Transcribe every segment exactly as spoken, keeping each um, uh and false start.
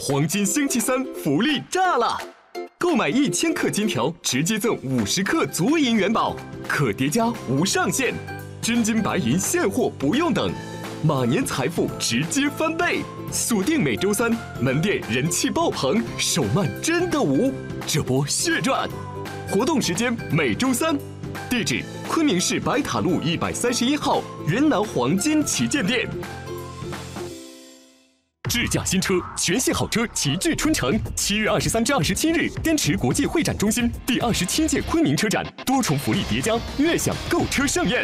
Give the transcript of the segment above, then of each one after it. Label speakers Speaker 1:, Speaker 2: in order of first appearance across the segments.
Speaker 1: 黄金星期三福利炸了！购买一千克金条，直接赠五十克足银元宝，可叠加无上限，真金白银现货不用等，马年财富直接翻倍！锁定每周三，门店人气爆棚，手慢真的无，这波血赚！活动时间每周三，地址昆明市白塔路一百三十一号云南黄金旗舰店。智驾新车，全系好车齐聚春城。七月二十三至二十七日，滇池国际会展中心第二十七届昆明车展，多重福利叠加，悦享购车盛宴。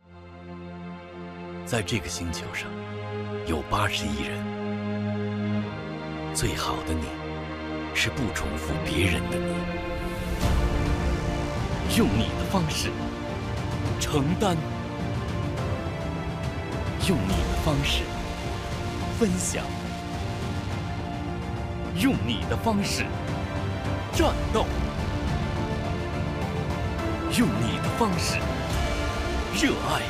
Speaker 2: 在这个星球上，有八十亿人。最好的你，是不重复别人的你，用你的方式承担，用你的方式分享。用你的方式战斗，用你的方式热爱，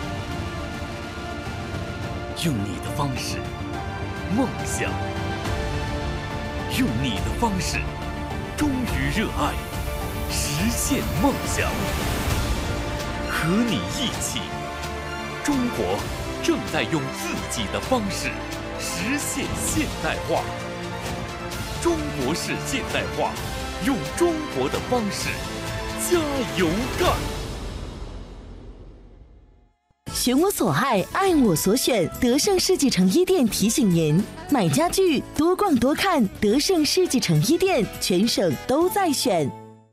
Speaker 2: 用你的方式梦想，用你的方式忠于热爱，实现梦想。和你一起，中国正在用自己的方式实现现代化。中国式现代化，用中国的方式加油干！
Speaker 3: 选我所爱，爱我所选。德胜世纪城一店提醒您：买家具多逛多看，德胜世纪城一店，全省都在选。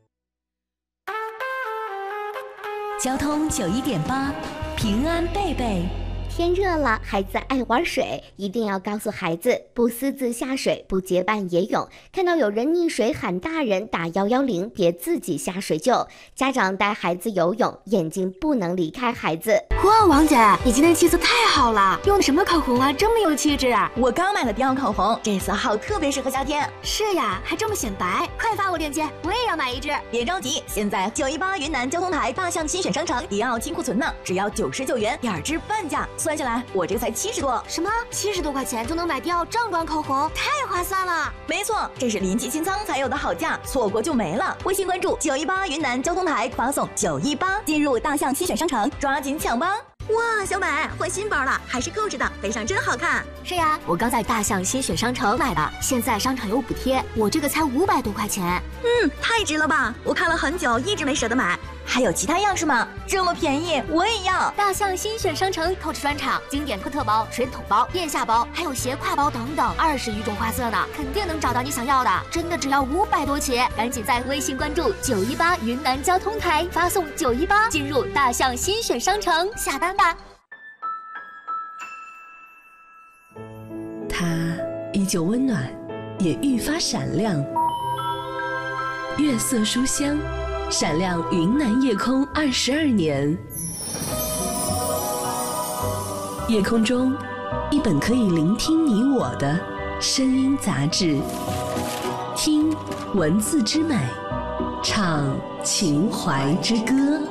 Speaker 4: 交通九一点八，平安贝贝。
Speaker 5: 天热了，孩子爱玩水，一定要告诉孩子不私自下水，不结伴野泳。看到有人溺水喊大人，打一一零，别自己下水救。家长带孩子游泳，眼睛不能离开孩子。
Speaker 6: 哇，王姐，你今天气色太好了，用的什么口红啊，这么有气质啊！
Speaker 7: 我刚买了迪奥口红，这色号特别适合夏天。
Speaker 6: 是呀，还这么显白，快发我链接，我也要买一支。
Speaker 7: 别着急，现在九一八云南交通台大象新选商城迪奥金库存呢，只要九十九元，点支半价。算下来，我这个才七十多。
Speaker 6: 什么？七十多块钱就能买迪奥正装口红，太划算了！
Speaker 7: 没错，这是临期清仓才有的好价，错过就没了。微信关注九一八云南交通台，发送九一八进入大象新选商城，抓紧抢吧！哇，小美换新包了，还是购置的，背上真好看。
Speaker 6: 是呀，我刚在大象新选商城买的，现在商场有补贴，我这个才五百多块钱。
Speaker 7: 嗯，太值了吧！我看了很久，一直没舍得买。还有其他样式吗？这么便宜，我也要！
Speaker 6: 大象新选商城购置专场，经典科特包、水桶包、腋下包，还有斜挎包等等，二十余种花色呢，肯定能找到你想要的。真的只要五百多起，赶紧在微信关注九一八云南交通台，发送九一八进入大象新选商城下单吧。
Speaker 3: 它依旧温暖，也愈发闪亮。月色书香，闪亮云南夜空二十二年。夜空中，一本可以聆听你我的声音杂志，听文字之美，唱情怀之歌。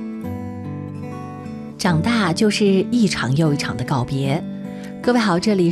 Speaker 8: 长大就是一场又一场的告别。各位好，这里